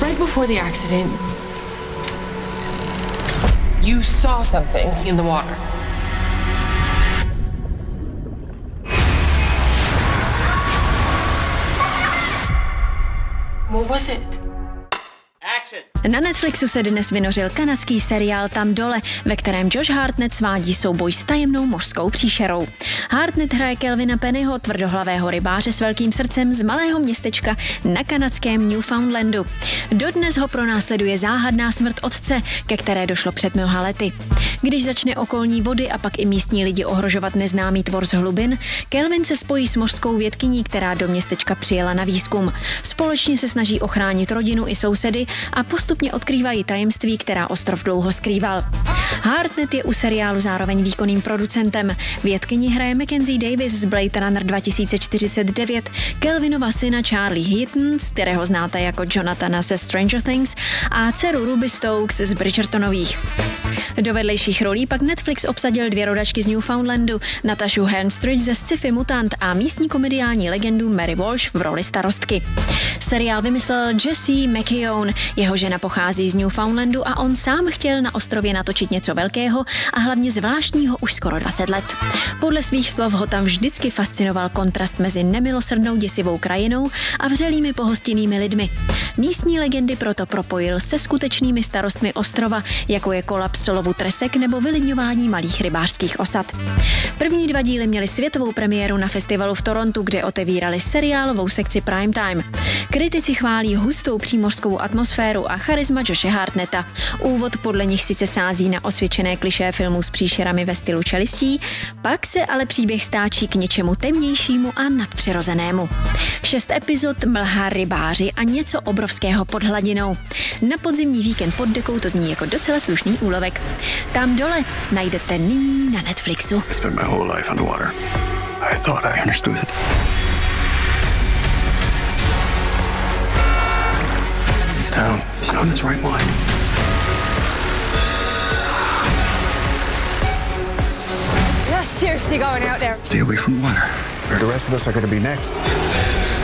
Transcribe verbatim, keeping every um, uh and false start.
Right before the accident, you saw something in the water. What was it? Na Netflixu se dnes vynořil kanadský seriál Tam dole, ve kterém Josh Hartnett svádí souboj s tajemnou mořskou příšerou. Hartnett hraje Kelvina Pennyho, tvrdohlavého rybáře s velkým srdcem z malého městečka na kanadském Newfoundlandu. Dodnes ho pronásleduje záhadná smrt otce, ke které došlo před mnoha lety. Když začne okolní vody a pak i místní lidi ohrožovat neznámý tvor z hlubin, Kelvin se spojí s mořskou vědkyní, která do městečka přijela na výzkum. Společně se snaží ochránit rodinu i sousedy a postupně odkrývají tajemství, která ostrov dlouho skrýval. Hartnett je u seriálu zároveň výkonným producentem. Vědkyni hraje Mackenzie Davis z Blade Runner dva tisíce čtyřicet devět, Kelvinova syna Charlie Heaton, z kterého znáte jako Jonathana ze Stranger Things, a dceru Ruby Stokes z Bridgertonových. Do vedlejších rolí pak Netflix obsadil dvě rodačky z Newfoundlandu, Natashu Henstridge ze sci-fi Mutant a místní komediální legendu Mary Walsh v roli starostky. Seriál vymyslel Jesse McKeown, jeho žena pochází z Newfoundlandu a on sám chtěl na ostrově natočit něco velkého a hlavně zvláštního už skoro dvacet let. Podle svých slov ho tam vždycky fascinoval kontrast mezi nemilosrdnou děsivou krajinou a vřelými pohostinnými lidmi. Místní legendy proto propojil se skutečnými starostmi ostrova, jako je kolaps lovu tresek nebo vylidňování malých rybářských osad. První dva díly měly světovou premiéru na festivalu v Torontu, kde otevírali seriálovou sekci Prime Time. Kritici chválí hustou přímořskou atmosféru a charisma Joshe Hartnetta. Úvod podle nich sice sází na osvědčené klišé filmů s příšerami ve stylu čelistí, pak se ale příběh stáčí k něčemu temnějšímu a nadpřirozenému. Šest epizod, mlha, rybáři a něco obrovského pod hladinou. Na podzimní víkend pod dekou to zní jako docela slušný úlovek. Tam dole najdete nyní na Netflixu. I spent my whole life underwater. I thought I understood it. This town is on its right mind. You're seriously going out there? Stay away from water, or the rest of us are going to be next.